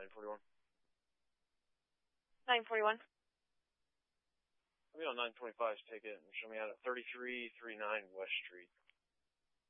941. 941. I'll be on 925's ticket and show me out at 3339 West Street.